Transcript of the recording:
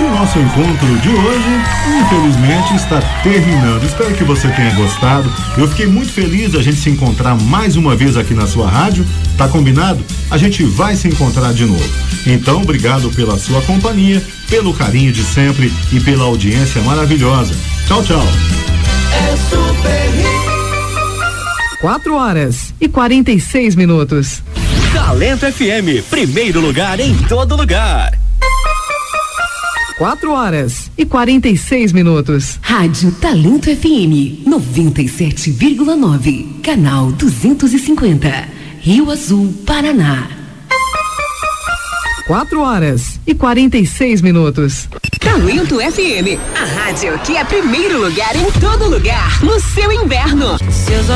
E o nosso encontro de hoje, infelizmente, está terminando. Espero que você tenha gostado. Eu fiquei muito feliz de a gente se encontrar mais uma vez aqui na sua rádio. Tá combinado? A gente vai se encontrar de novo. Então, obrigado pela sua companhia, pelo carinho de sempre e pela audiência maravilhosa. Tchau, tchau. 4h46. Talento FM, primeiro lugar em todo lugar. 4h46. Rádio Talento FM 97,9, canal 250, Rio Azul, Paraná. 4h46. Talento FM, a rádio que é primeiro lugar em todo lugar no seu inverno.